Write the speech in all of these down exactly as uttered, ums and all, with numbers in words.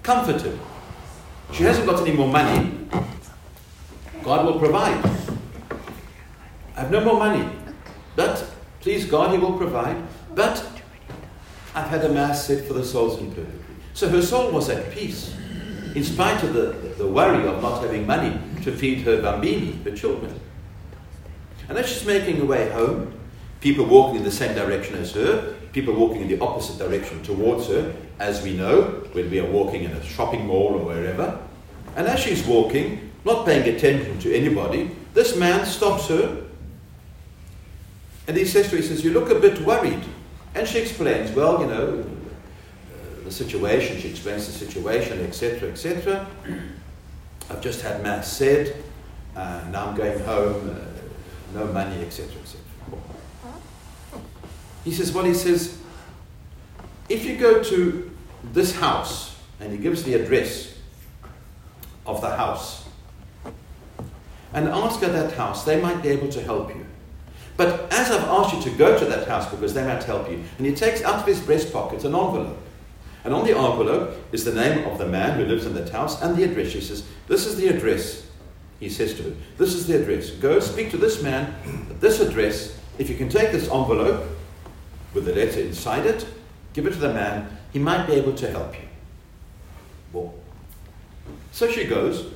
Comfort her. She hasn't got any more money. God will provide. I have no more money. But, please God, He will provide. But, I've had a mass said for the souls in purgatory. So her soul was at peace, in spite of the, the worry of not having money to feed her bambini, her children. And as she's making her way home, people walking in the same direction as her, people walking in the opposite direction towards her, as we know, when we are walking in a shopping mall or wherever. And as she's walking, not paying attention to anybody, this man stops her. And he says to her, he says, "You look a bit worried." And she explains, well, you know, uh, the situation, she explains the situation, et cetera, et cetera. I've just had Mass said, uh, now I'm going home, uh, no money, et cetera, et cetera. He says, well, he says, if you go to this house, and he gives the address of the house, and ask at that house, they might be able to help you. But as I've asked you to go to that house because they might help you, and he takes out of his breast pocket an envelope. And on the envelope is the name of the man who lives in that house and the address. He says, this is the address, he says to her. This is the address. Go speak to this man at this address. If you can take this envelope with the letter inside it, give it to the man. He might be able to help you. Well, so she goes.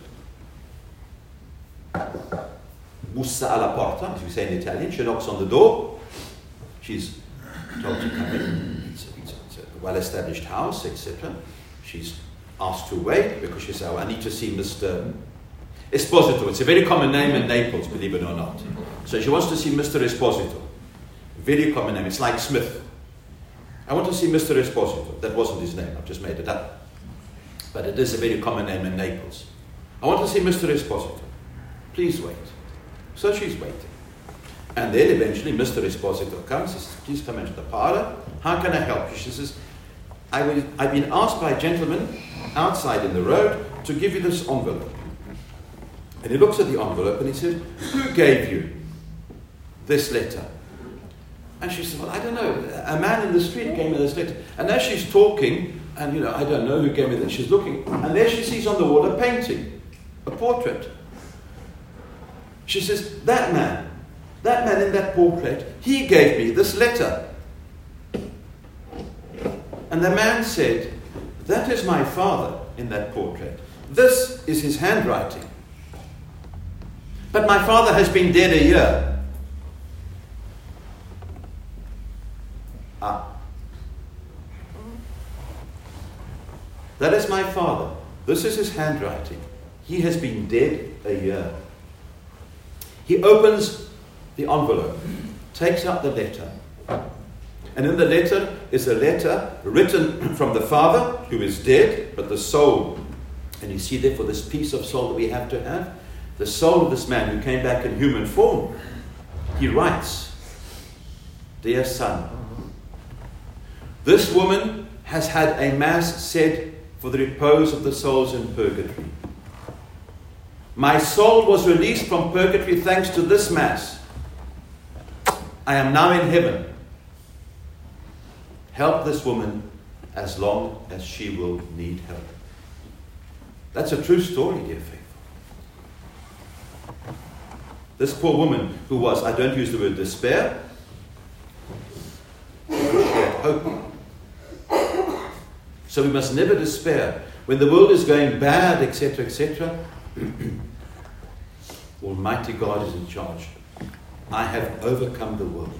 Bussa alla porta, as we say in Italian. She knocks on the door. She's told to come in. It's a, it's a, it's a well-established house, et cetera. She's asked to wait because she says, "Oh, I need to see Mister Esposito." It's a very common name in Naples, believe it or not. So she wants to see Mister Esposito. Very common name. It's like Smith. I want to see Mister Esposito. That wasn't his name. I've just made it up. But it is a very common name in Naples. I want to see Mister Esposito. Please wait. So she's waiting. And then eventually Mister Esposito comes. He says, "Please come into the parlor. How can I help you?" She says, I will, I've been asked by a gentleman outside in the road to give you this envelope. And he looks at the envelope and he says, "Who gave you this letter?" And she says, "Well, I don't know. A man in the street gave me this letter." And as she's talking, and you know, I don't know who gave me this, she's looking, and there she sees on the wall a painting, a portrait. She says, that man, that man in that portrait, he gave me this letter. And the man said, "That is my father in that portrait. This is his handwriting. But my father has been dead a year." Ah. "That is my father. This is his handwriting. He has been dead a year." He opens the envelope, takes out the letter, and in the letter is a letter written from the father who is dead, but the soul, and you see therefore this piece of soul that we have to have, the soul of this man who came back in human form. He writes, "Dear son, this woman has had a mass said for the repose of the souls in purgatory. My soul was released from purgatory thanks to this Mass. I am now in heaven. Help this woman as long as she will need help." That's a true story, dear faithful. This poor woman who was, I don't use the word despair, because she had hope. So we must never despair. When the world is going bad, et cetera, et cetera, Almighty God is in charge. I have overcome the world.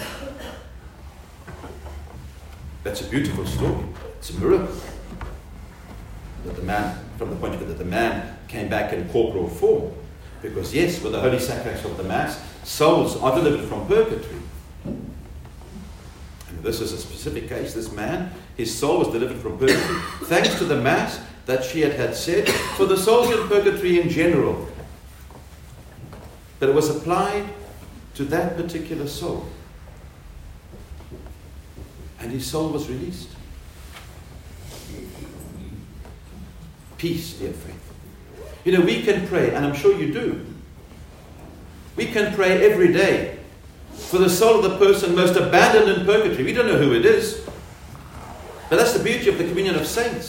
That's a beautiful story. It's a miracle. That the man, from the point of view that the man came back in corporal form. Because yes, with the holy sacraments of the Mass, souls are delivered from purgatory. And this is a specific case. This man, his soul was delivered from purgatory thanks to the Mass that she had had said for the souls in purgatory in general. But it was applied to that particular soul. And his soul was released. Peace, dear faith. You know, we can pray, and I'm sure you do. We can pray every day for the soul of the person most abandoned in purgatory. We don't know who it is. But that's the beauty of the communion of saints.